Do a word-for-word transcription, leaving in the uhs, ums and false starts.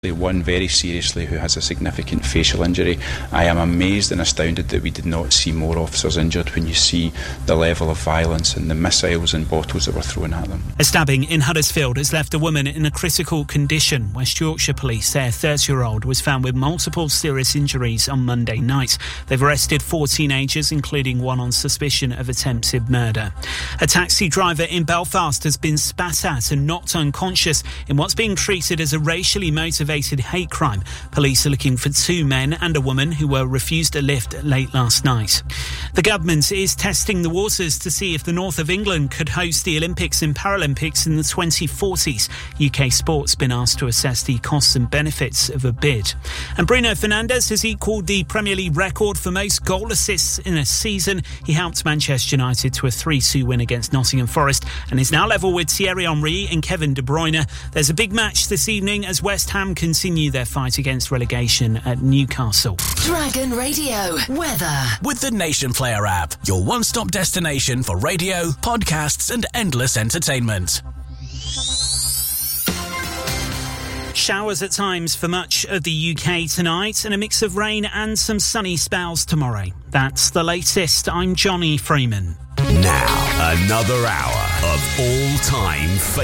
One very seriously who has a significant facial injury. I am amazed and astounded that we did not see more officers injured when you see the level of violence and the missiles and bottles that were thrown at them. A stabbing in Huddersfield has left a woman in a critical condition. West Yorkshire Police say a thirty-year-old was found with multiple serious injuries on Monday night. They've arrested four teenagers, including one on suspicion of attempted murder. A taxi driver in Belfast has been spat at and knocked unconscious in what's being treated as a racially motivated hate crime. Police are looking for two men and a woman who were refused a lift late last night. The government is testing the waters to see if the north of England could host the Olympics and Paralympics in the twenty forties. U K Sport's been asked to assess the costs and benefits of a bid. And Bruno Fernandes has equalled the Premier League record for most goal assists in a season. He helped Manchester United to a three two win against Nottingham Forest and is now level with Thierry Henry and Kevin De Bruyne. There's a big match this evening as West Ham continue their fight against relegation at Newcastle. Dragon Radio weather with the Nation Player app, your one-stop destination for radio, podcasts and endless entertainment. Showers at times for much of the U K tonight and a mix of rain and some sunny spells tomorrow. That's the latest. I'm Johnny Freeman. Now, another hour of all-time